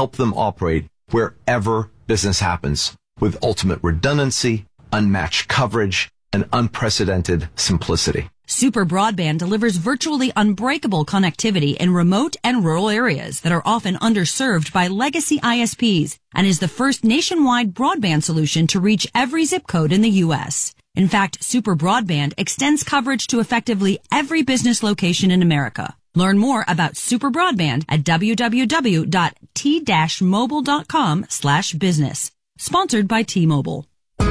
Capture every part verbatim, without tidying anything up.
help them operate wherever business happens with ultimate redundancy, unmatched coverage, and unprecedented simplicity. Super Broadband delivers virtually unbreakable connectivity in remote and rural areas that are often underserved by legacy I S Ps and is the first nationwide broadband solution to reach every zip code in the U S. In fact, Super Broadband extends coverage to effectively every business location in America. Learn more about Super Broadband at w w w dot t dash mobile dot com slash business. Sponsored by T-Mobile.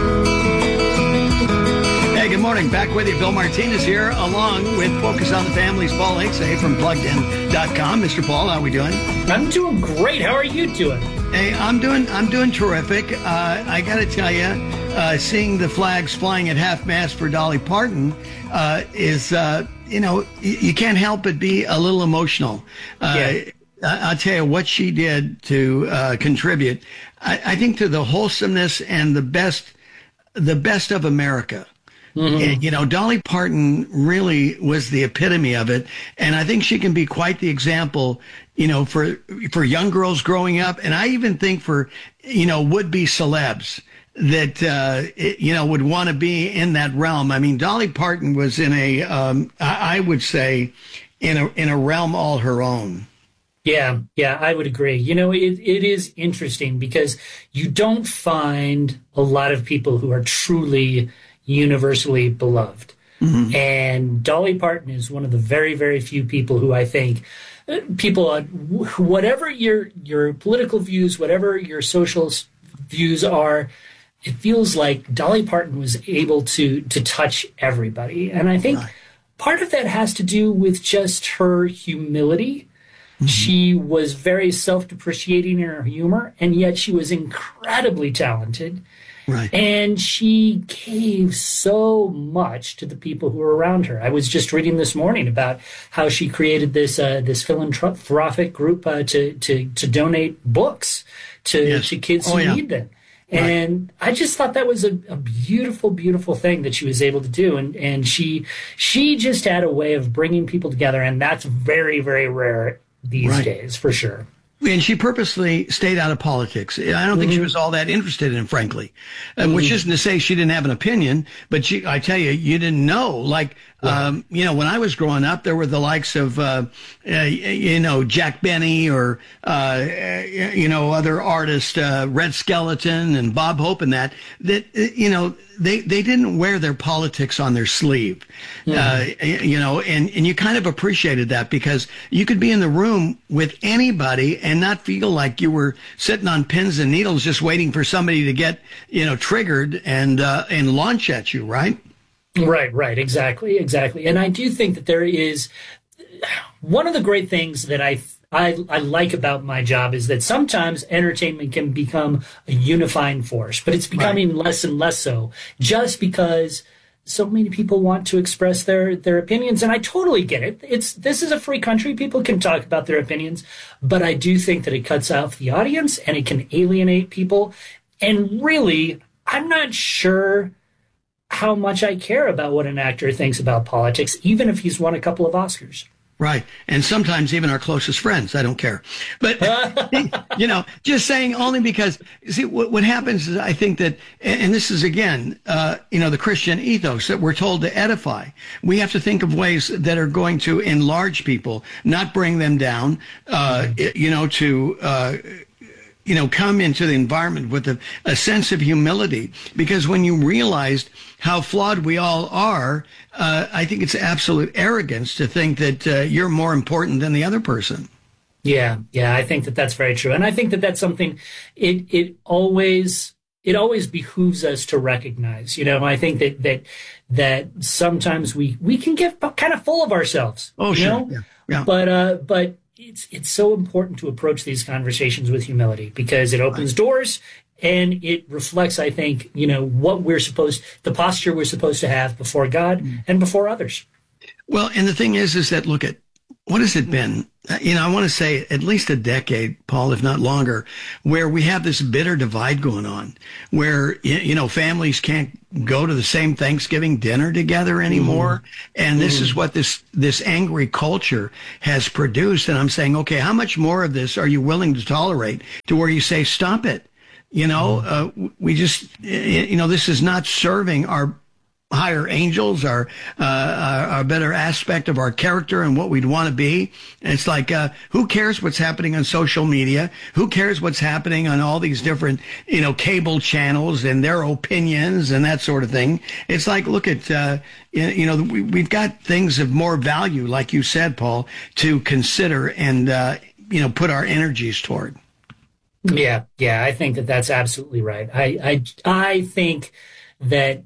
Hey, good morning. Back with you. Bill Martinez here, along with Focus on the Family's Paul Hicksay from plugged in dot com. Mister Paul, how are we doing? I'm doing great. How are you doing? Hey, I'm doing I'm doing terrific. Uh, I got to tell you, uh, seeing the flags flying at half-mast for Dolly Parton uh, is, uh, you know, you, you can't help but be a little emotional. Uh, yeah. I'll tell you what she did to uh, contribute, I, I think, to the wholesomeness and the best, the best of America. Mm-hmm. And, you know, Dolly Parton really was the epitome of it. And I think she can be quite the example, you know, for, for young girls growing up. And I even think for, you know, would-be celebs that, uh, it, you know, would want to be in that realm. I mean, Dolly Parton was in a, um, I, I would say, in a, in a realm all her own. Yeah, yeah, I would agree. You know, it, it is interesting because you don't find a lot of people who are truly universally beloved. Mm-hmm. And Dolly Parton is one of the very, very few people who I think uh, people, uh, whatever your your political views, whatever your social views are, it feels like Dolly Parton was able to to touch everybody. And I think right. part of that has to do with just her humility. Mm-hmm. She was very self-depreciating in her humor, and yet she was incredibly talented. Right. And she gave so much to the people who were around her. I was just reading this morning about how she created this uh, this philanthropic group uh, to, to to donate books to, yes. to kids oh, who yeah. need them. And right. I just thought that was a, a beautiful, beautiful thing that she was able to do. And, and she she just had a way of bringing people together, and that's very, very rare these right. days, for sure. And she purposely stayed out of politics. I don't mm-hmm. think she was all that interested in, frankly, uh, mm-hmm. which isn't to say she didn't have an opinion, but she, I tell you, you didn't know. Like, yeah. um, you know, when I was growing up, there were the likes of, uh, uh you know, Jack Benny or, uh, you know, other artists, uh, Red Skelton and Bob Hope and that, that, you know, they, they didn't wear their politics on their sleeve, mm-hmm. uh, you know, and, and you kind of appreciated that because you could be in the room with anybody and not feel like you were sitting on pins and needles just waiting for somebody to get, you know, triggered and, uh, and launch at you, right? Right, right, exactly, exactly. And I do think that there is one of the great things that I I, I like about my job is that sometimes entertainment can become a unifying force, but it's becoming right. less and less so just because so many people want to express their, their opinions. And I totally get it. It's, this is a free country. People can talk about their opinions, but I do think that it cuts out the audience and it can alienate people. And really, I'm not sure how much I care about what an actor thinks about politics, even if he's won a couple of Oscars. Right. And sometimes even our closest friends. I don't care. But, you know, just saying only because, see, what, what happens is I think that, and this is, again, uh, you know, the Christian ethos that we're told to edify. We have to think of ways that are going to enlarge people, not bring them down, uh, mm-hmm. you know, to, uh, you know, come into the environment with a, a sense of humility. Because when you realized how flawed we all are, uh, I think it's absolute arrogance to think that uh, you're more important than the other person. Yeah, yeah, I think that that's very true. And I think that that's something it it always it always behooves us to recognize. You know, I think that that that sometimes we, we can get kind of full of ourselves. Oh, you sure. know? Yeah. Yeah. But, uh, but it's it's so important to approach these conversations with humility because it opens right. doors. And it reflects, I think, you know, what we're supposed, the posture we're supposed to have before God mm. and before others. Well, and the thing is, is that, look at, what has it been? You know, I want to say at least a decade, Paul, if not longer, where we have this bitter divide going on, where, you know, families can't go to the same Thanksgiving dinner together anymore. Mm. And this mm. is what this, this angry culture has produced. And I'm saying, okay, how much more of this are you willing to tolerate to where you say, stop it? You know, uh, we just, you know, this is not serving our higher angels, our, uh, our, our better aspect of our character and what we'd want to be. And it's like, uh, who cares what's happening on social media? Who cares what's happening on all these different, you know, cable channels and their opinions and that sort of thing? It's like, look at, uh, you know, we, we've got things of more value, like you said, Paul, to consider and, uh, you know, put our energies toward. Yeah. Yeah. I think that that's absolutely right. I, I, I think that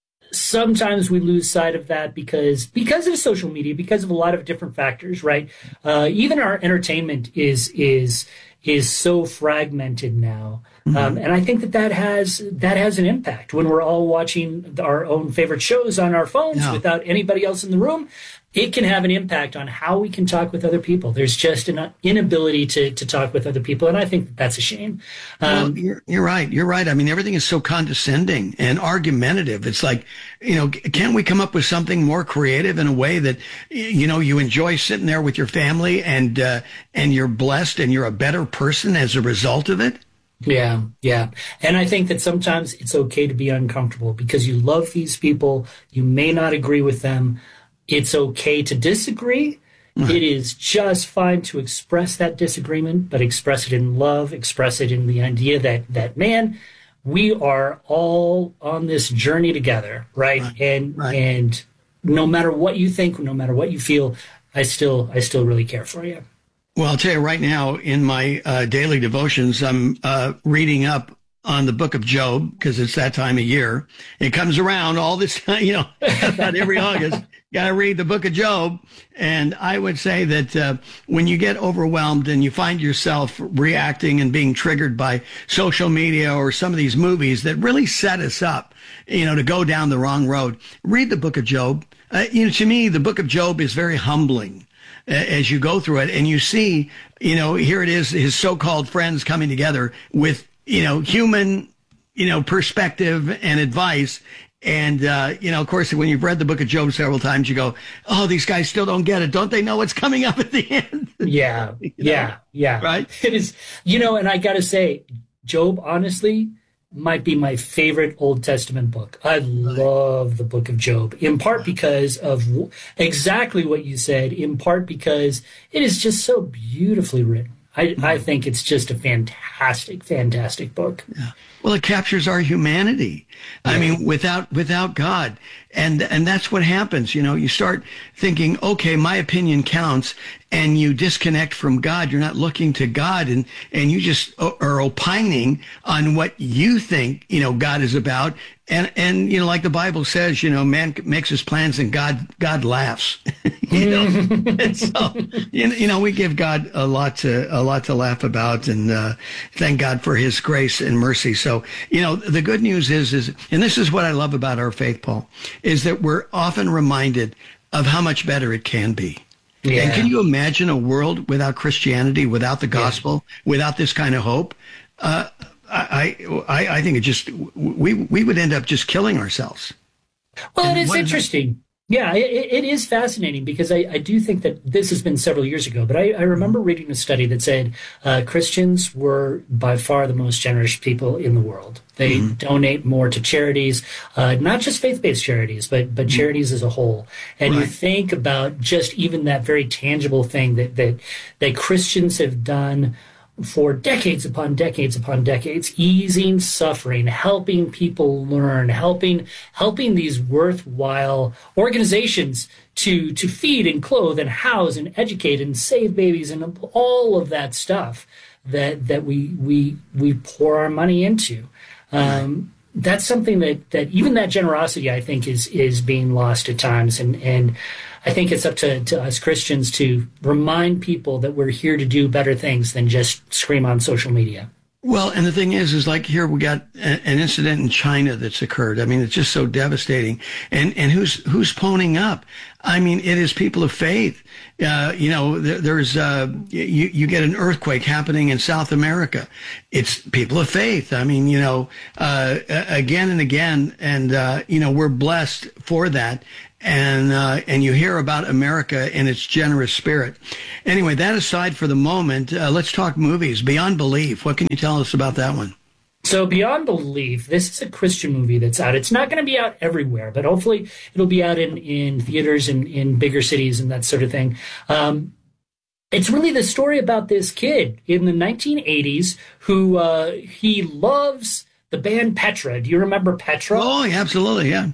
sometimes we lose sight of that because because of social media, because of a lot of different factors, right? Uh, even our entertainment is is is so fragmented now, mm-hmm. um, and I think that that has that has an impact when we're all watching our own favorite shows on our phones yeah. without anybody else in the room. It can have an impact on how we can talk with other people. There's just an inability to to talk with other people, and I think that that's a shame. Um, well, you're, you're right. You're right. I mean, everything is so condescending and argumentative. It's like, you know, can't we come up with something more creative in a way that, you know, you enjoy sitting there with your family and uh, and you're blessed and you're a better person as a result of it? Yeah, yeah. And I think that sometimes it's okay to be uncomfortable because you love these people. You may not agree with them. It's okay to disagree. Mm-hmm. It is just fine to express that disagreement, but express it in love, express it in the idea that, that man, we are all on this journey together, right? right. And right. and no matter what you think, no matter what you feel, I still I still really care for you. Well, I'll tell you right now, in my uh, daily devotions, I'm uh, reading up on the book of Job because it's that time of year. It comes around all this time, you know, about every August. Got to read the book of Job. And I would say that uh, when you get overwhelmed and you find yourself reacting and being triggered by social media or some of these movies that really set us up, you know, to go down the wrong road, read the book of Job. Uh, you know, to me, the book of Job is very humbling uh, as you go through it. And you see, you know, here it is, his so-called friends coming together with, you know, human, you know, perspective and advice. And, uh, you know, of course, when you've read the book of Job several times, you go, oh, these guys still don't get it. Don't they know what's coming up at the end? Yeah. you know? Yeah. Yeah. Right. It is, you know, and I got to say, Job, honestly, might be my favorite Old Testament book. I love the book of Job, in part because of w- exactly what you said, in part because it is just so beautifully written. I, I think it's just a fantastic, fantastic book. Yeah. Well, it captures our humanity. Yeah. I mean, without without God. And and that's what happens. You know, you start thinking, okay, my opinion counts, and you disconnect from God. You're not looking to God, and, and you just are opining on what you think, you know, God is about. And, and, you know, like the Bible says, you know, man makes his plans and God, God laughs, you know, and so, you know, we give God a lot to, a lot to laugh about, and, uh, thank God for his grace and mercy. So, you know, the good news is, is, and this is what I love about our faith, Paul, is that we're often reminded of how much better it can be. Yeah. And can you imagine a world without Christianity, without the gospel, yeah. without this kind of hope? Uh, I, I I think it just we we would end up just killing ourselves. Well, and it is interesting. Yeah, it, it is fascinating because I, I do think that this has been several years ago, but I, I remember reading a study that said uh, Christians were by far the most generous people in the world. They mm-hmm. donate more to charities, uh, not just faith-based charities, but but mm-hmm. charities as a whole. And right. you think about just even that very tangible thing that that that Christians have done for decades upon decades upon decades, easing suffering, helping people learn, helping helping these worthwhile organizations to to feed and clothe and house and educate and save babies and all of that stuff that that we we we pour our money into. Um, that's something that that even that generosity, I think, is is being lost at times, and and. I think it's up to, to us Christians to remind people that we're here to do better things than just scream on social media. Well, and the thing is, is like here we got a, an incident in China that's occurred. I mean, it's just so devastating. And and who's who's phoning up? I mean, it is people of faith. Uh, you know, there, there's uh, you you get an earthquake happening in South America. It's people of faith. I mean, you know, uh, again and again, and uh, you know, we're blessed for that. And uh, and you hear about America and its generous spirit. Anyway, that aside for the moment, uh, let's talk movies. Beyond Belief. What can you tell us about that one? So Beyond Belief, this is a Christian movie that's out. It's not going to be out everywhere, but hopefully it'll be out in, in theaters and in bigger cities and that sort of thing. Um, it's really the story about this kid in the nineteen eighties who uh, he loves the band Petra. Do you remember Petra? Oh, yeah, absolutely, yeah.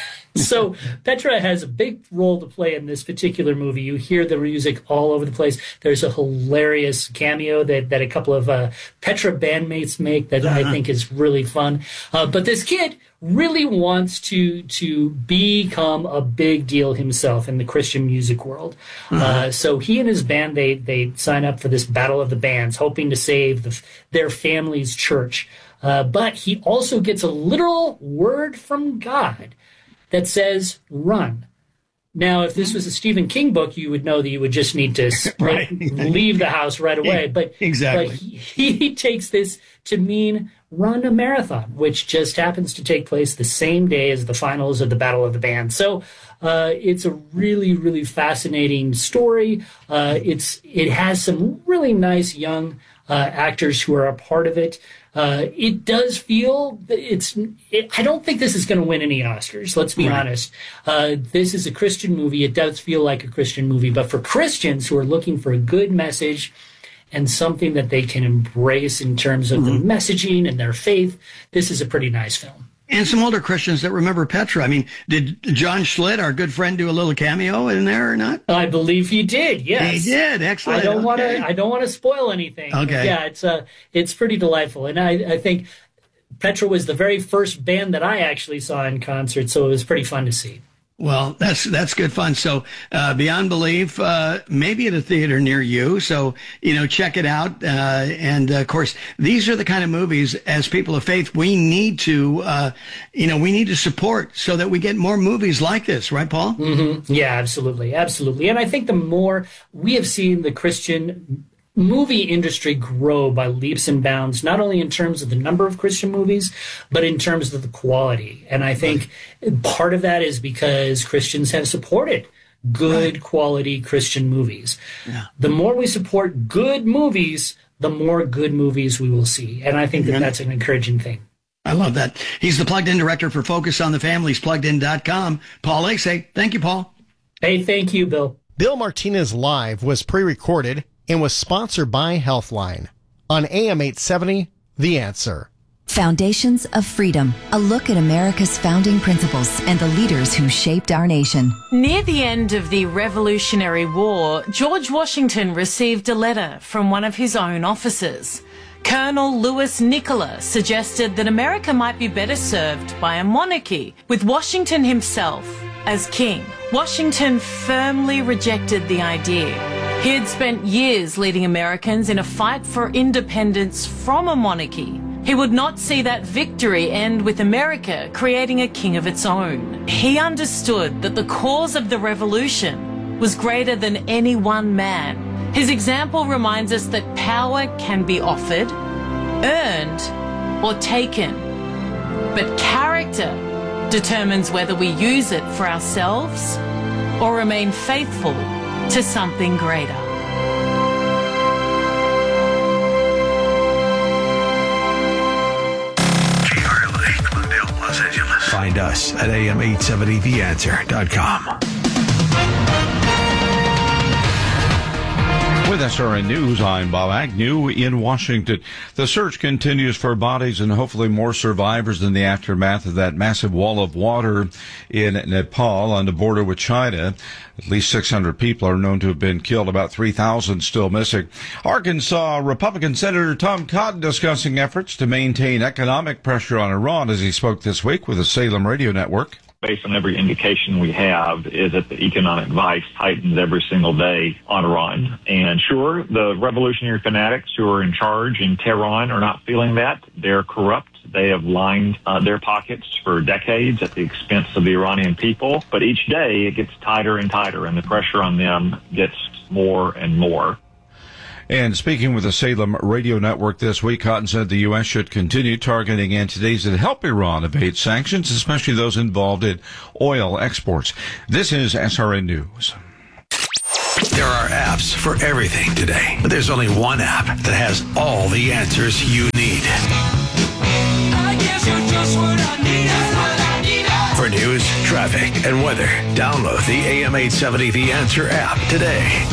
So Petra has a big role to play in this particular movie. You hear the music all over the place. There's a hilarious cameo that, that a couple of uh, Petra bandmates make that uh-huh. I think is really fun. Uh, but this kid really wants to to become a big deal himself in the Christian music world. Uh-huh. Uh, so he and his band, they they sign up for this Battle of the Bands, hoping to save the, their family's church. Uh, but he also gets a literal word from God that says run. Now, if this was a Stephen King book, you would know that you would just need to right. leave the house right away. But, exactly. but he, he takes this to mean run a marathon, which just happens to take place the same day as the finals of the Battle of the Bands. So uh, it's a really, really fascinating story. Uh, it's it has some really nice young uh, actors who are a part of it. Uh, it does feel that it's. It, I don't think this is going to win any Oscars. Let's be right. honest. Uh, this is a Christian movie. It does feel like a Christian movie, but for Christians who are looking for a good message and something that they can embrace in terms of mm-hmm. the messaging and their faith, this is a pretty nice film. And some older Christians that remember Petra. I mean, did John Schlitt, our good friend, do a little cameo in there or not? I believe he did. Yes, he did. Excellent. I don't okay. want to. I don't want to spoil anything. Okay. Yeah, it's uh, it's pretty delightful, and I, I think Petra was the very first band that I actually saw in concert, so it was pretty fun to see. Well, that's that's good fun. So uh, Beyond Belief, uh, maybe at a theater near you. So, you know, check it out. Uh, and, uh, of course, these are the kind of movies, as people of faith, we need to, uh, you know, we need to support so that we get more movies like this. Right, Paul? Mm-hmm. Yeah, absolutely. Absolutely. And I think the more we have seen the Christian movie industry grow by leaps and bounds, not only in terms of the number of Christian movies, but in terms of the quality. And I think right. part of that is because Christians have supported good right. quality Christian movies. Yeah. The more we support good movies, the more good movies we will see. And I think that yeah. that's an encouraging thing. I love that. He's the Plugged In Director for Focus on the Families, plugged in dot com. Paul Asay. Thank you, Paul. Hey, thank you, Bill. Bill Martinez Live was pre-recorded and was sponsored by Healthline on A M eight seventy, The Answer. Foundations of Freedom, a look at America's founding principles and the leaders who shaped our nation. Near the end of the Revolutionary War, George Washington received a letter from one of his own officers. Colonel Louis Nicola suggested that America might be better served by a monarchy, with Washington himself as king. Washington firmly rejected the idea. He had spent years leading Americans in a fight for independence from a monarchy. He would not see that victory end with America creating a king of its own. He understood that the cause of the revolution was greater than any one man. His example reminds us that power can be offered, earned, or taken. But character determines whether we use it for ourselves or remain faithful to something greater. K R L A, Glendale, Los Angeles. Find us at A M eight seventy the answer dot com. With S R N News, I'm Bob Agnew in Washington. The search continues for bodies and hopefully more survivors in the aftermath of that massive wall of water in Nepal on the border with China. At least six hundred people are known to have been killed, about three thousand still missing. Arkansas Republican Senator Tom Cotton discussing efforts to maintain economic pressure on Iran as he spoke this week with the Salem Radio Network. based on every indication we have, is that the economic vice tightens every single day on Iran. And sure, the revolutionary fanatics who are in charge in Tehran are not feeling that. They're corrupt. They have lined uh, their pockets for decades at the expense of the Iranian people. But each day it gets tighter and tighter, and the pressure on them gets more and more. And speaking with the Salem Radio Network this week, Cotton said the U S should continue targeting entities that help Iran evade sanctions, especially those involved in oil exports. This is S R N News. There are apps for everything today, but there's only one app that has all the answers you need. I guess you're just what I need. What I need. For news, traffic, and weather, download the A M eight seventy The Answer app today.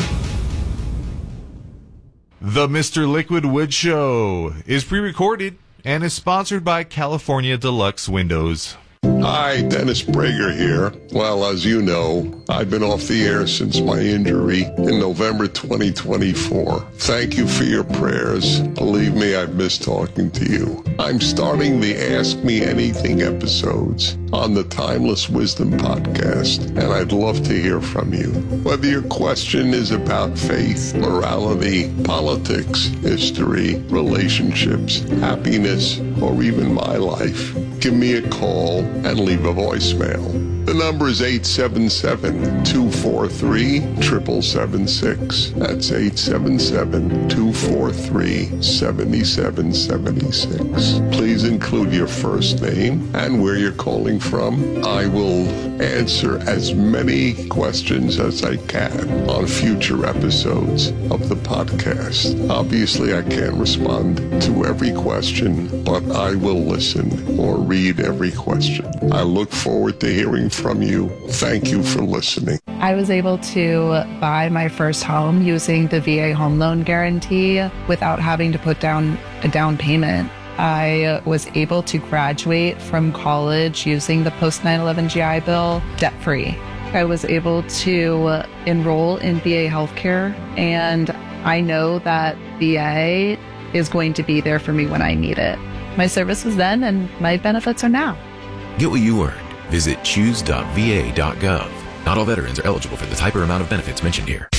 The Mister Liquid Wood Show is pre-recorded and is sponsored by California Deluxe Windows. Hi, Dennis Prager here. Well, as you know, I've been off the air since my injury in November twenty twenty-four. Thank you for your prayers. Believe me, I've missed talking to you. I'm starting the Ask Me Anything episodes on the Timeless Wisdom podcast, and I'd love to hear from you. Whether your question is about faith, morality, politics, history, relationships, happiness, or even my life, give me a call and leave a voicemail. The number is eight seven seven, two four three, seven seven seven six. That's eight seven seven, two four three, seven seven seven six. Please include your first name and where you're calling from. I will answer as many questions as I can on future episodes of the podcast. Obviously, I can't respond to every question, but I will listen or read every question. I look forward to hearing from you. Thank you for listening. I was able to buy my first home using the V A home loan guarantee without having to put down a down payment. I was able to graduate from college using the post nine eleven G I Bill debt-free. I was able to enroll in V A healthcare, and I know that V A is going to be there for me when I need it. My service was then, and my benefits are now. Get what you earned. Visit choose dot v a dot gov. Not all veterans are eligible for the type or amount of benefits mentioned here.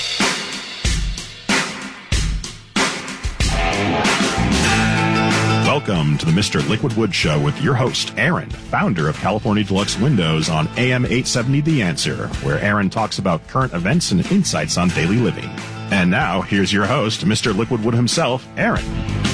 Welcome to the Mister Liquid Wood Show with your host, Aaron, founder of California Deluxe Windows on A M eight seventy The Answer, where Aaron talks about current events and insights on daily living. And now, here's your host, Mister Liquid Wood himself, Aaron.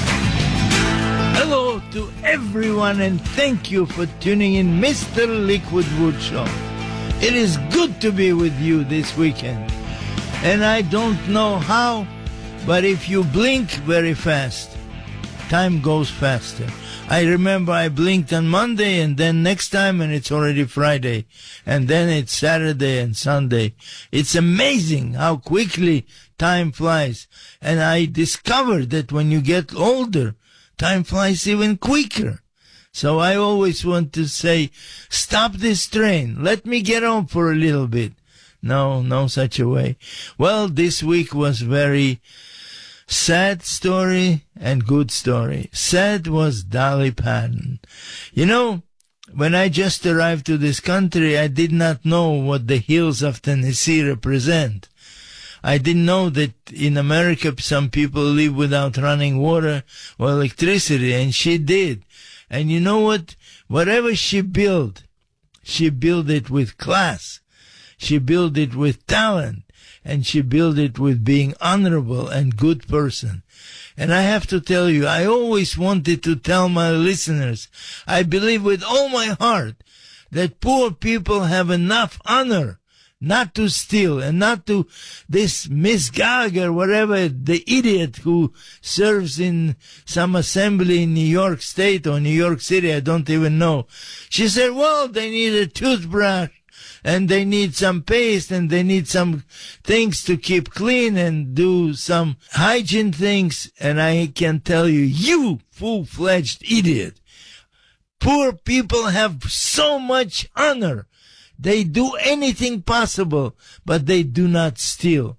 Hello to everyone, and thank you for tuning in Mister Liquid Wood Show. It is good to be with you this weekend. And I don't know how, but if you blink very fast, time goes faster. I remember I blinked on Monday, and then next time, and it's already Friday. And then it's Saturday and Sunday. It's amazing how quickly time flies. And I discovered that when you get older, time flies even quicker. So I always want to say, stop this train. Let me get home for a little bit. No, no such a way. Well, this week was very sad story and good story. Sad was Dolly Parton. You know, when I just arrived to this country, I did not know what the hills of Tennessee represent. I didn't know that in America some people live without running water or electricity, and she did. And you know what? Whatever she built, she built it with class. She built it with talent. And she built it with being honorable and good person. And I have to tell you, I always wanted to tell my listeners, I believe with all my heart that poor people have enough honor not to steal, and not to this Miss Gallagher, whatever, the idiot who serves in some assembly in New York State or New York City, I don't even know. She said, well, they need a toothbrush, and they need some paste, and they need some things to keep clean and do some hygiene things. And I can tell you, you full-fledged idiot, poor people have so much honor. They do anything possible, but they do not steal.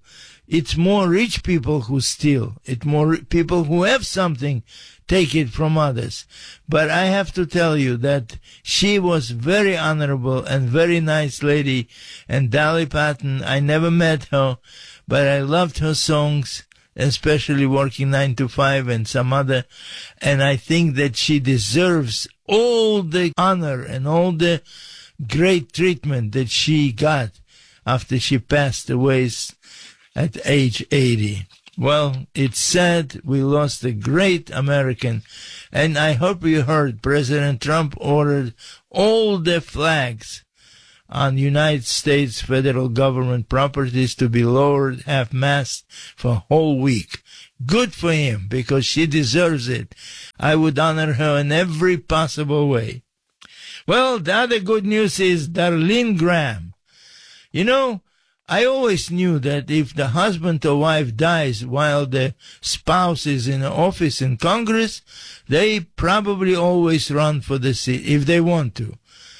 it's more rich people who steal. It's more people who have something take it from others. But I have to tell you that she was very honorable and very nice lady. And Dolly Parton, I never met her, but I loved her songs, especially Working Nine to Five and some other. And I think that she deserves all the honor and all the great treatment that she got after she passed away at age eighty. Well, it's sad we lost a great American. And I hope you heard President Trump ordered all the flags on United States federal government properties to be lowered half-mast for a whole week. Good for him, because she deserves it. I would honor her in every possible way. Well, the other good news is Darlene Graham. You know, I always knew that if the husband or wife dies while the spouse is in office in Congress, they probably always run for the seat if they want to.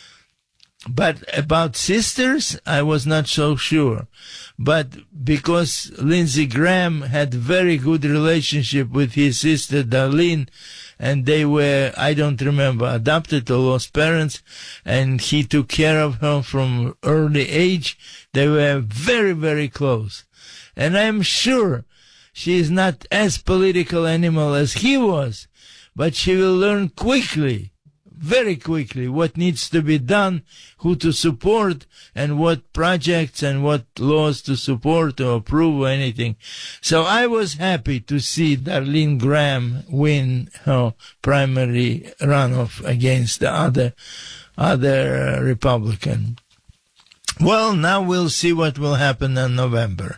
But about sisters, I was not so sure. But because Lindsey Graham had very good relationship with his sister Darlene, and they were, I don't remember, adopted or lost parents, and he took care of her from early age. They were very, very close. And I'm sure she is not as political animal as he was, but she will learn quickly, very quickly, what needs to be done, who to support, and what projects and what laws to support or approve or anything. So I was happy to see Darlene Graham win her primary runoff against the other, other uh, Republican. Well, now we'll see what will happen in November.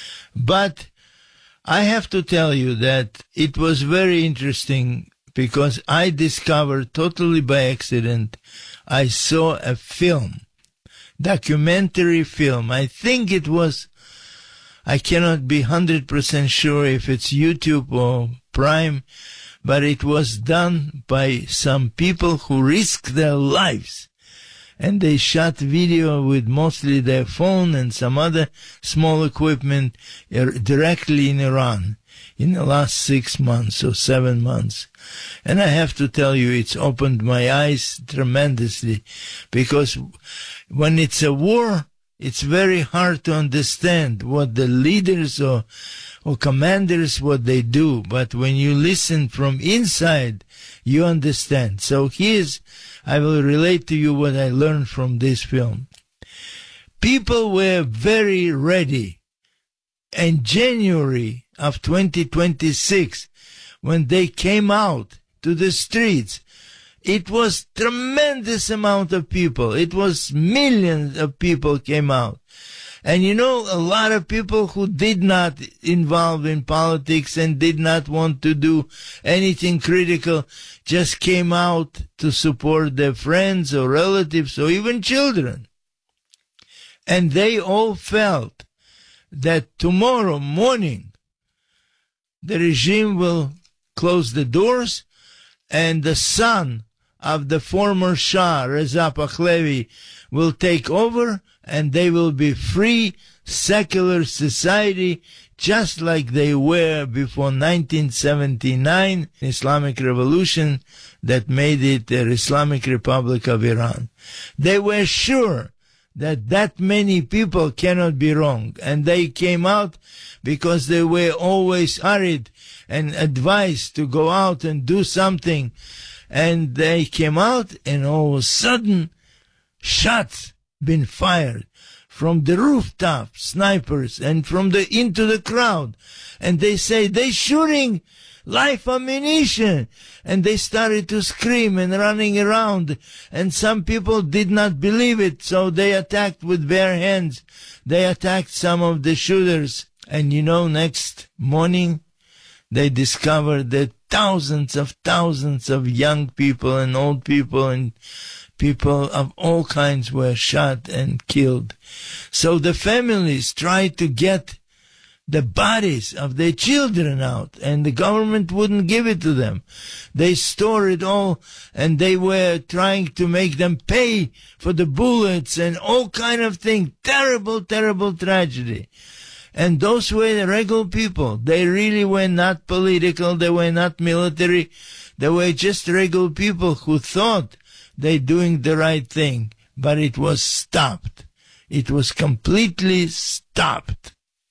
But I have to tell you that it was very interesting because I discovered totally by accident, I saw a film, documentary film. I think it was, I cannot be one hundred percent sure if it's YouTube or Prime, but it was done by some people who risked their lives. And they shot video with mostly their phone and some other small equipment directly in Iran in the last six months or seven months. And I have to tell you, it's opened my eyes tremendously, because when it's a war, it's very hard to understand what the leaders or, or commanders, what they do. But when you listen from inside, you understand. So here's, I will relate to you what I learned from this film. People were very ready in January of twenty twenty-six, when they came out to the streets. It was tremendous amount of people. It was millions of people came out. And you know, a lot of people who did not involve in politics and did not want to do anything critical just came out to support their friends or relatives or even children. And they all felt that tomorrow morning the regime will close the doors and the son of the former Shah, Reza Pahlavi, will take over, and they will be free, secular society, just like they were before nineteen seventy-nine, Islamic Revolution that made it the Islamic Republic of Iran. They were sure that that many people cannot be wrong, and they came out because they were always hurried and advised to go out and do something. And they came out, and all of a sudden, shots been fired from the rooftop, snipers, and from the into the crowd. And they say, they shooting live ammunition. And they started to scream and running around. And some people did not believe it, so they attacked with bare hands. They attacked some of the shooters. And you know, next morning, they discovered that thousands of thousands of young people and old people and people of all kinds were shot and killed. So the families tried to get the bodies of their children out, and the government wouldn't give it to them. They stored it all, and they were trying to make them pay for the bullets and all kind of things. Terrible, terrible tragedy. And those were the regular people. They really were not political. They were not military. They were just regular people who thought they doing the right thing. But it was stopped. It was completely stopped.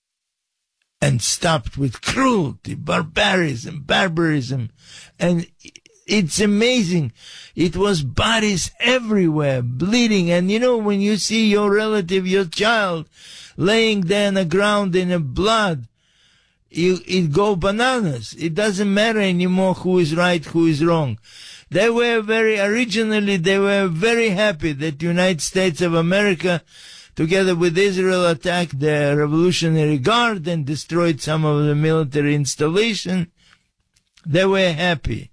And stopped with cruelty, barbarism, barbarism. And it's amazing. It was bodies everywhere, bleeding. And you know, when you see your relative, your child, laying there on the ground in the blood, you, it go bananas. It doesn't matter anymore who is right, who is wrong. They were very, originally, they were very happy that the United States of America, together with Israel, attacked the Revolutionary Guard and destroyed some of the military installation. They were happy.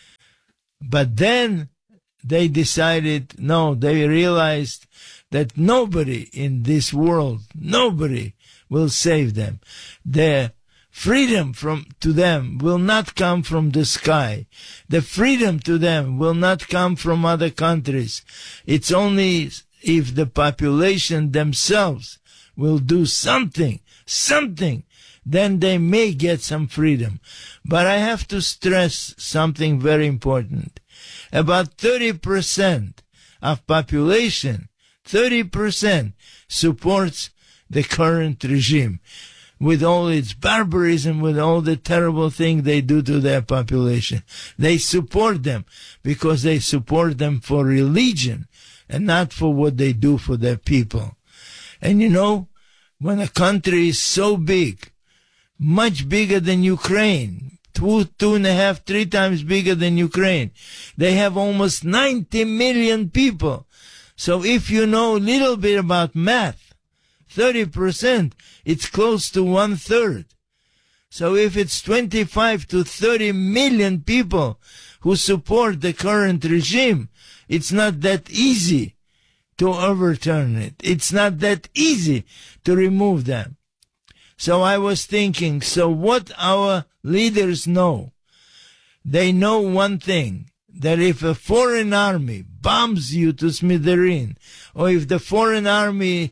But then they decided, no, they realized that nobody in this world, nobody will save them. Their freedom from to them will not come from the sky. The freedom to them will not come from other countries. It's only if the population themselves will do something, something, then they may get some freedom. But I have to stress something very important. About thirty percent of population, thirty percent supports the current regime with all its barbarism, with all the terrible things they do to their population. They support them because they support them for religion and not for what they do for their people. And you know, when a country is so big, much bigger than Ukraine, two, two and a half, three times bigger than Ukraine, they have almost ninety million people. So if you know a little bit about math, thirty percent, it's close to one third. So if it's twenty-five to thirty million people who support the current regime, it's not that easy to overturn it. It's not that easy to remove them. So I was thinking, so what our leaders know? They know one thing, that if a foreign army bombs you to smithereen, or if the foreign army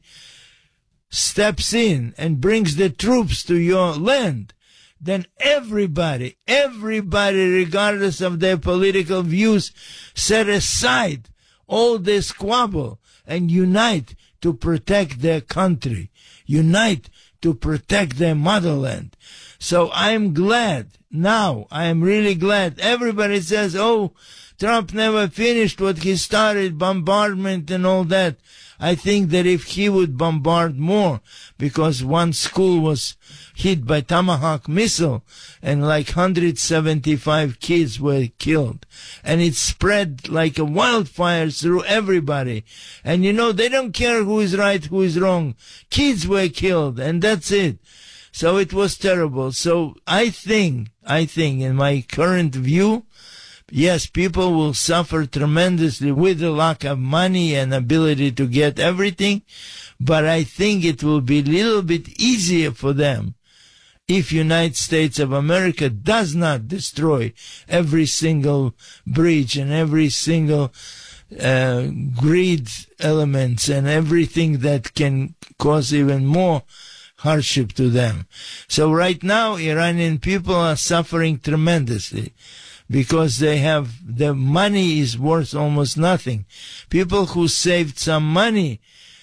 steps in and brings the troops to your land, then everybody, everybody, regardless of their political views, set aside all this squabble and unite to protect their country, unite to protect their motherland. So I'm glad now, I am really glad. Everybody says, oh, Trump never finished what he started, bombardment and all that. I think that if he would bombard more, because one school was hit by Tomahawk missile and like one hundred seventy-five kids were killed, and it spread like a wildfire through everybody. And you know, they don't care who is right, who is wrong. Kids were killed, and that's it. So it was terrible. So I think, I think in my current view, yes, people will suffer tremendously with the lack of money and ability to get everything, but I think it will be a little bit easier for them if United States of America does not destroy every single bridge and every single uh, grid elements and everything that can cause even more hardship to them. So right now, Iranian people are suffering tremendously, because they have, the money is worth almost nothing. People who saved some money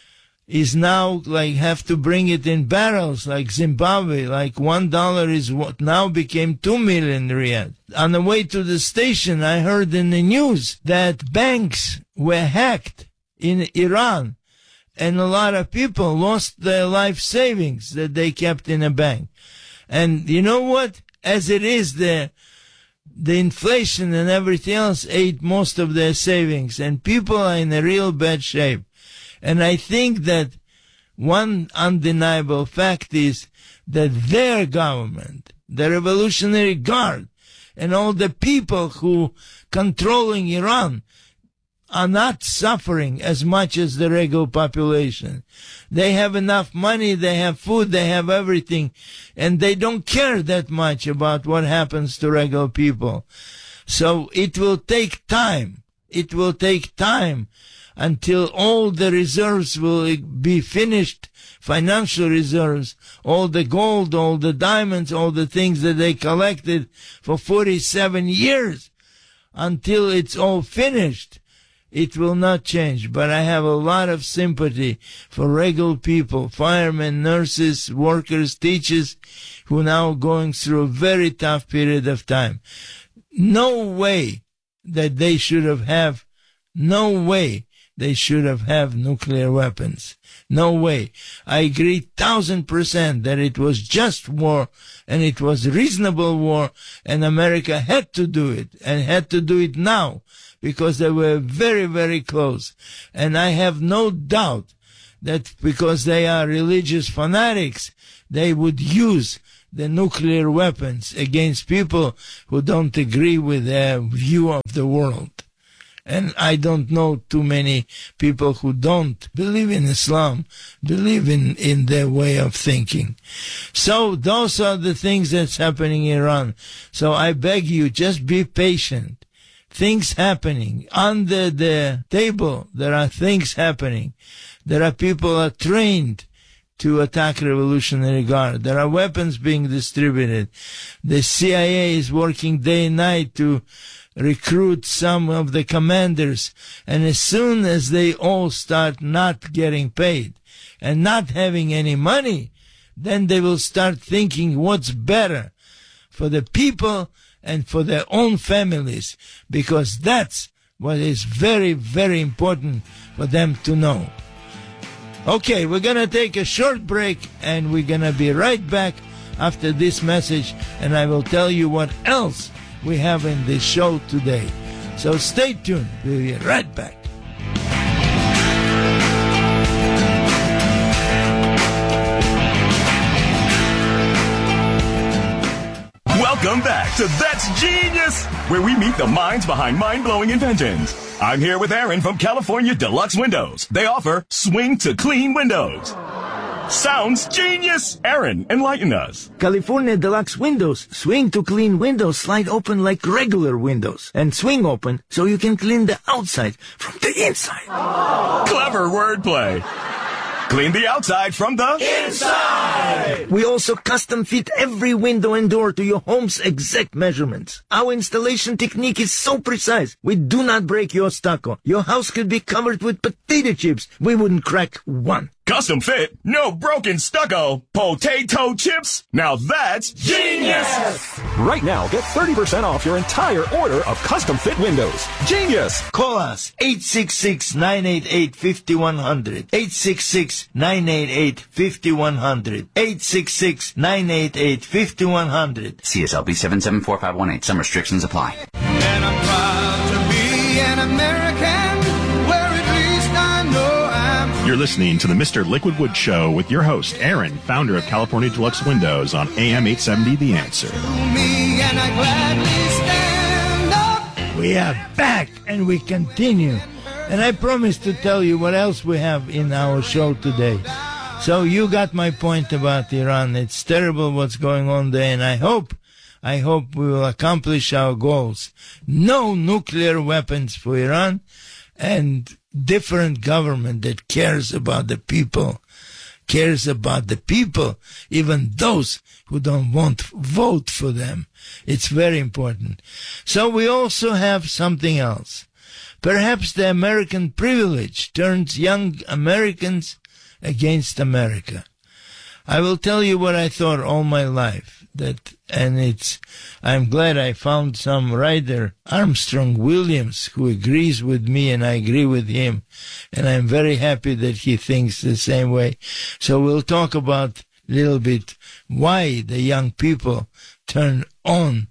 is now like have to bring it in barrels, like Zimbabwe, like one dollar is what now became two million riyal. On the way to the station, I heard in the news that banks were hacked in Iran, and a lot of people lost their life savings that they kept in a bank. And you know what? As it is, the The inflation and everything else ate most of their savings, and people are in a real bad shape. And I think that one undeniable fact is that their government, the Revolutionary Guard, and all the people who controlling Iran are not suffering as much as the regular population. They have enough money, they have food, they have everything, and they don't care that much about what happens to regular people. So it will take time. it will take time until all the reserves will be finished, financial reserves, all the gold, all the diamonds, all the things that they collected for forty-seven years. Until it's all finished, it will not change. But I have a lot of sympathy for regular people, firemen, nurses, workers, teachers, who are now going through a very tough period of time. No way that they should have have, no way they should have have nuclear weapons. No way. I agree thousand percent that it was just war and it was reasonable war, and America had to do it and had to do it now because they were very, very close. And I have no doubt that because they are religious fanatics, they would use the nuclear weapons against people who don't agree with their view of the world. And I don't know too many people who don't believe in Islam, believe in, in their way of thinking. So those are the things that's happening in Iran. So I beg you, just be patient. Things happening. Under the table, there are things happening. There are people who are trained to attack Revolutionary Guard. There are weapons being distributed. The C I A is working day and night to recruit some of the commanders, and as soon as they all start not getting paid and not having any money, then they will start thinking what's better for the people and for their own families, because that's what is very, very important for them to know. Okay, we're gonna take a short break and we're gonna be right back after this message, and I will tell you what else we have in this show today. So stay tuned. We'll be right back. Welcome back to That's Genius, where we meet the minds behind mind-blowing inventions. I'm here with Aaron from California Deluxe Windows. They offer swing to clean windows. Sounds genius! Aaron, enlighten us. California Deluxe Windows. Swing to clean windows slide open like regular windows and swing open so you can clean the outside from the inside. Clever wordplay. Clean the outside from the inside. We also custom fit every window and door to your home's exact measurements. Our installation technique is so precise, we do not break your stucco. Your house could be covered with potato chips. We wouldn't crack one. Custom fit, no broken stucco, potato chips. Now that's genius! Right now, get thirty percent off your entire order of custom fit windows. Genius! Call us, eight six six, nine eight eight, five one zero zero, eight six six, nine eight eight, five one zero zero, eight six six, nine eight eight, five one zero zero. C S L B seven seven four five one eight. Some restrictions apply. And I'm proud to be an American, where at least I know I'm. You're listening to the Mister Liquid Wood Show with your host, Aaron, founder of California Deluxe Windows on A M eight seventy The Answer. Me and I gladly stand up. We are back and we continue. And I promise to tell you what else we have in our show today. So you got my point about Iran. It's terrible what's going on there, and I hope, I hope we will accomplish our goals. No nuclear weapons for Iran, and different government that cares about the people, cares about the people, even those who don't want to vote for them. It's very important. So we also have something else. Perhaps the American privilege turns young Americans against America. I will tell you what I thought all my life, that, and it's, I'm glad I found some writer, Armstrong Williams, who agrees with me and I agree with him, and I'm very happy that he thinks the same way. So we'll talk about a little bit why the young people turn on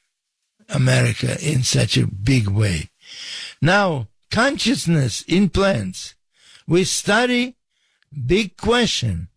America in such a big way. Now, consciousness in plants. We study, big question.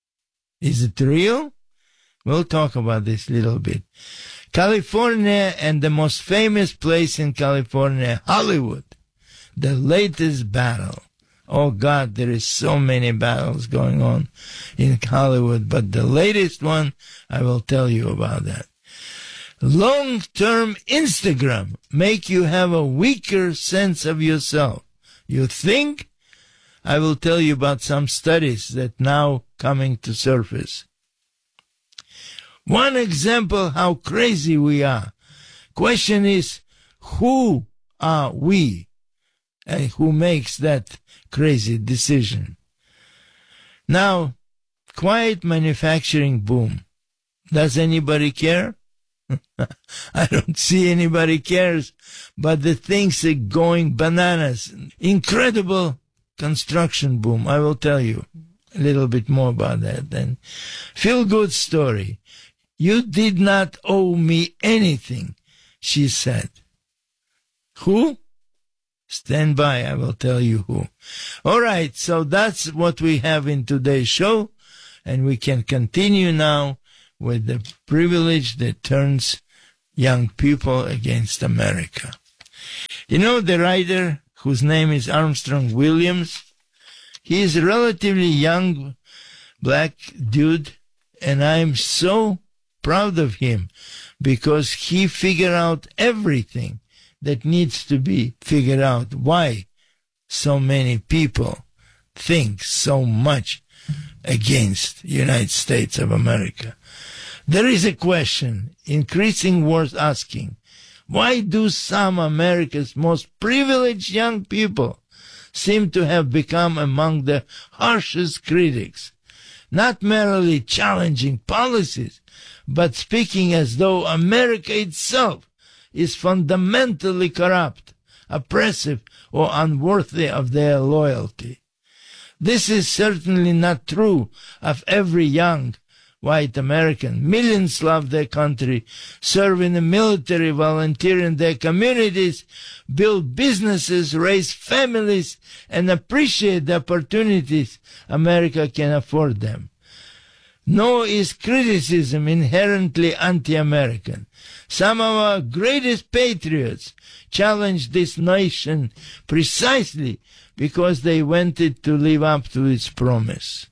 Is it real? We'll talk about this a little bit. California, and the most famous place in California, Hollywood. The latest battle. Oh God, there is so many battles going on in Hollywood, but the latest one, I will tell you about that. Long-term Instagram make you have a weaker sense of yourself. You think? I will tell you about some studies that now coming to surface. One example how crazy we are. Question is, who are we? And who makes that crazy decision? Now, quiet manufacturing boom. Does anybody care? I don't see anybody cares, but the things are going bananas. Incredible construction boom. I will tell you a little bit more about that then. Feel good story. You did not owe me anything, she said. Who? Stand by, I will tell you who. All right, so that's what we have in today's show, and we can continue now with the privilege that turns young people against America. You know the writer whose name is Armstrong Williams? He is a relatively young black dude, and I'm so proud of him because he figured out everything that needs to be figured out. Why so many people think so much against the United States of America. There is a question, increasing worth asking. Why do some America's most privileged young people seem to have become among the harshest critics, not merely challenging policies, but speaking as though America itself is fundamentally corrupt, oppressive, or unworthy of their loyalty? This is certainly not true of every young white American. Millions love their country, serve in the military, volunteer in their communities, build businesses, raise families, and appreciate the opportunities America can afford them. Nor is criticism inherently anti-American. Some of our greatest patriots challenged this nation precisely because they wanted to live up to its promise.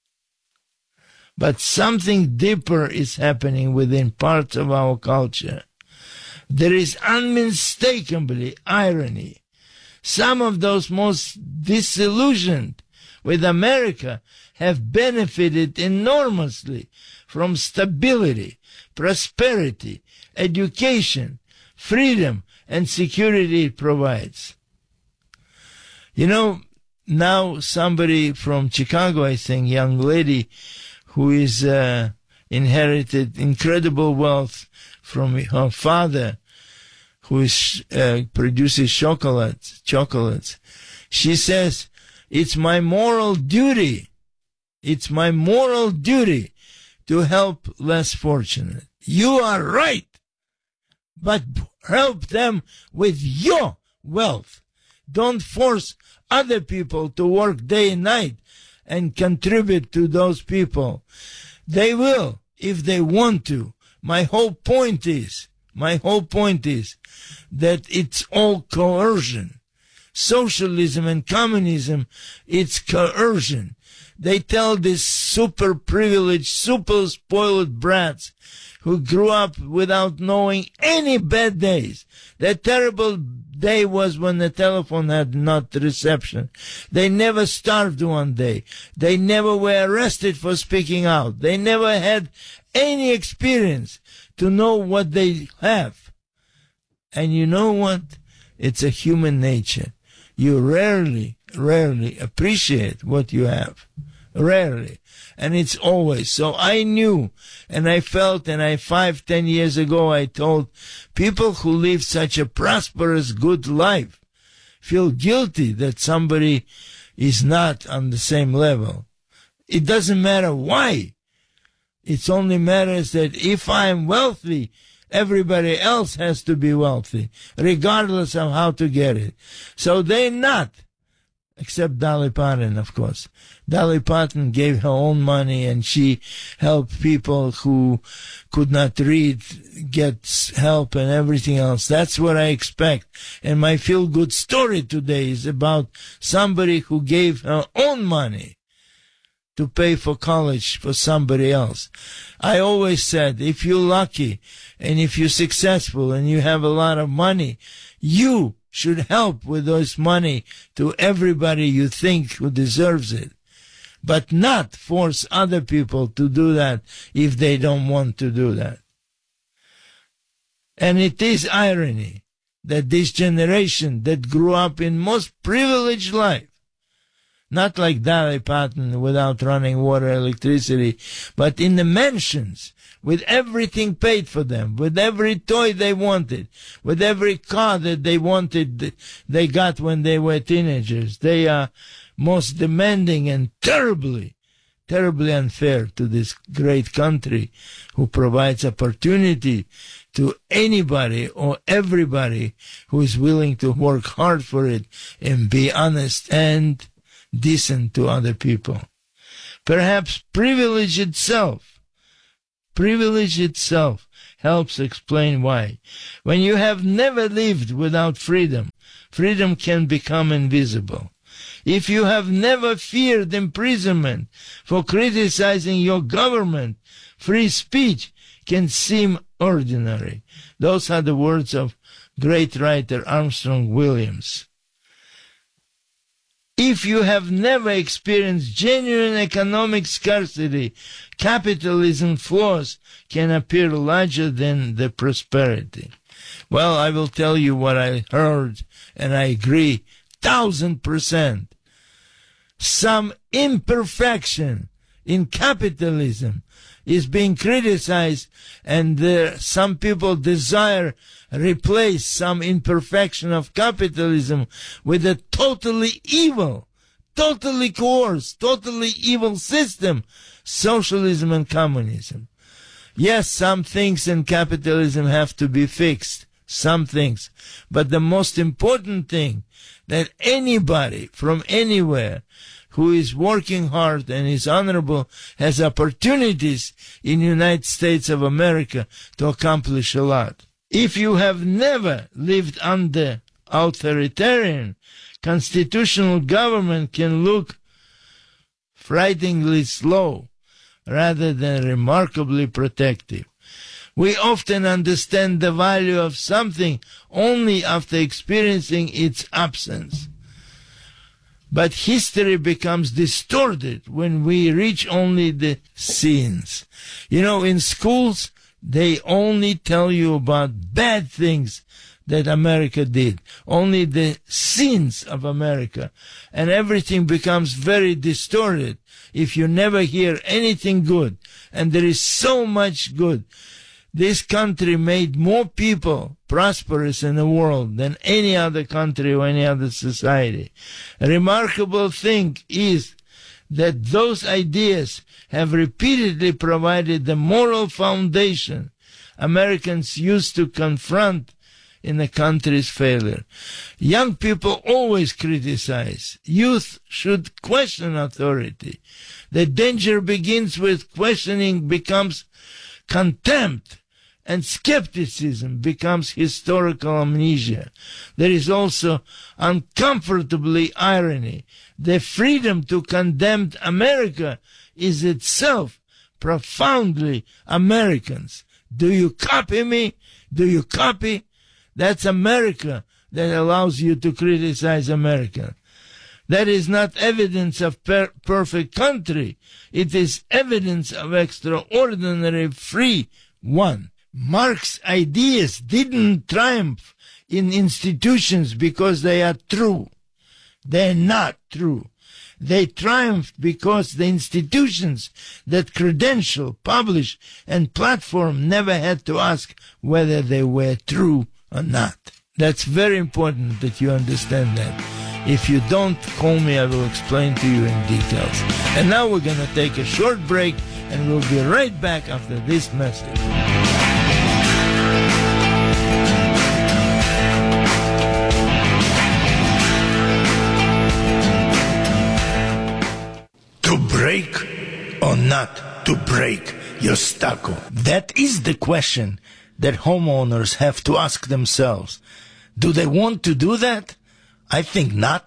But something deeper is happening within parts of our culture. There is unmistakably irony. Some of those most disillusioned with America have benefited enormously from stability, prosperity, education, freedom, and security it provides. You know, now somebody from Chicago, I think, young lady, who is uh, inherited incredible wealth from her father, who is, uh, produces chocolates, chocolates. She says, it's my moral duty, it's my moral duty to help less fortunate. You are right, but help them with your wealth. Don't force other people to work day and night and contribute to those people. They will, if they want to. My whole point is, my whole point is that it's all coercion. Socialism and communism, it's coercion. They tell these super privileged, super spoiled brats who grew up without knowing any bad days. That terrible day was when the telephone had not reception. They never starved one day. They never were arrested for speaking out. They never had any experience to know what they have. And you know what? It's a human nature. You rarely, rarely appreciate what you have. Rarely. And it's always. So I knew and I felt, and I five, ten years ago I told people who live such a prosperous, good life feel guilty that somebody is not on the same level. It doesn't matter why. It only matters that if I'm wealthy, everybody else has to be wealthy, regardless of how to get it. So they're not. Except Dolly Parton, of course. Dolly Parton gave her own money and she helped people who could not read get help and everything else. That's what I expect. And my feel-good story today is about somebody who gave her own money to pay for college for somebody else. I always said, if you're lucky and if you're successful and you have a lot of money, you should help with those money to everybody you think who deserves it, but not force other people to do that if they don't want to do that. And it is irony that this generation that grew up in most privileged life, not like Dolly Parton without running water, electricity, but in the mansions, with everything paid for them, with every toy they wanted, with every car that they wanted, they got when they were teenagers. They are most demanding and terribly, terribly unfair to this great country who provides opportunity to anybody or everybody who is willing to work hard for it and be honest and decent to other people. Perhaps privilege itself, privilege itself helps explain why. When you have never lived without freedom, freedom can become invisible. If you have never feared imprisonment for criticizing your government, free speech can seem ordinary. Those are the words of great writer Armstrong Williams. If you have never experienced genuine economic scarcity, capitalism's flaws can appear larger than the prosperity. Well, I will tell you what I heard, and I agree, thousand percent. Some imperfection in capitalism is being criticized, and there, some people desire replace some imperfection of capitalism with a totally evil, totally coerced, totally evil system, socialism and communism. Yes, some things in capitalism have to be fixed, some things, but the most important thing that anybody from anywhere who is working hard and is honorable has opportunities in the United States of America to accomplish a lot. If you have never lived under authoritarian, constitutional government can look frighteningly slow rather than remarkably protective. We often understand the value of something only after experiencing its absence. But history becomes distorted when we reach only the scenes. You know, in schools, they only tell you about bad things that America did, only the sins of America. And everything becomes very distorted if you never hear anything good. And there is so much good. This country made more people prosperous in the world than any other country or any other society. A remarkable thing is that those ideas have repeatedly provided the moral foundation Americans used to confront in the country's failure. Young people always criticize. Youth should question authority. The danger begins with questioning, becomes contempt, and skepticism becomes historical amnesia. There is also uncomfortably irony. The freedom to condemn America is itself profoundly Americans. Do you copy me? Do you copy? That's America that allows you to criticize America. That is not evidence of per- perfect country. It is evidence of extraordinary free one. Marx's ideas didn't triumph in institutions because they are true. They're not true. They triumphed because the institutions that credential, publish, and platform never had to ask whether they were true or not. That's very important that you understand that. If you don't, call me, I will explain to you in details. And now we're going to take a short break, and we'll be right back after this message. To break or not to break your stucco? That is the question that homeowners have to ask themselves. Do they want to do that? I think not.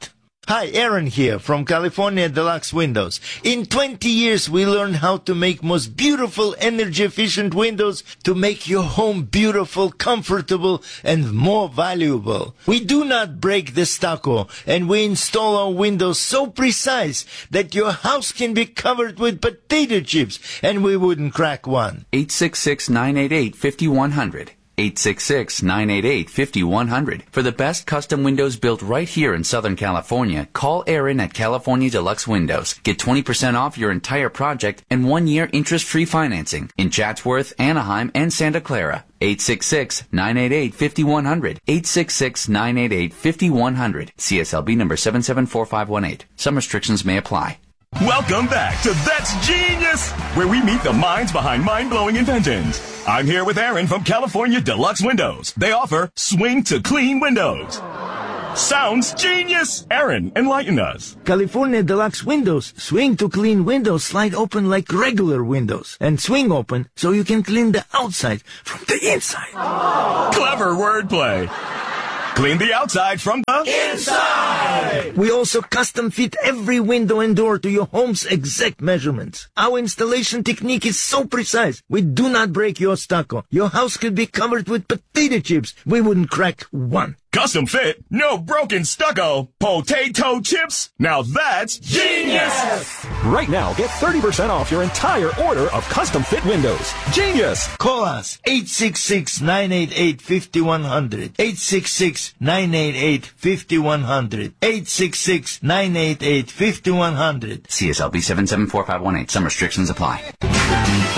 Hi, Aaron here from California Deluxe Windows. In twenty years, we learned how to make most beautiful, energy-efficient windows to make your home beautiful, comfortable, and more valuable. We do not break the stucco, and we install our windows so precise that your house can be covered with potato chips, and we wouldn't crack one. eight six six, nine eight eight, five one zero zero. eight six six, nine eight eight, five one zero zero. For the best custom windows built right here in Southern California, call Aaron at California Deluxe Windows. Get twenty percent off your entire project and one year interest-free financing in Chatsworth, Anaheim, and Santa Clara. eight six six, nine eight eight, five one zero zero. eight six six, nine eight eight, five one zero zero. C S L B number seven seven four five one eight. Some restrictions may apply. Welcome back to That's Genius, where we meet the minds behind mind-blowing inventions. I'm here with Aaron from California Deluxe Windows. They offer swing to clean windows. Sounds genius! Aaron, enlighten us. California Deluxe Windows. Swing to clean windows slide open like regular windows. And swing open so you can clean the outside from the inside. Clever wordplay. Clean the outside from the inside! We also custom fit every window and door to your home's exact measurements. Our installation technique is so precise, we do not break your stucco. Your house could be covered with potato chips. We wouldn't crack one. Custom fit, no broken stucco, potato chips. Now that's genius! Right now, get thirty percent off your entire order of custom fit windows. Genius! Call us eight six six, nine eight eight, five one zero zero. eight six six, nine eight eight, five one zero zero. eight six six, nine eight eight, five one zero zero. C S L B seven seven four five one eight. Some restrictions apply.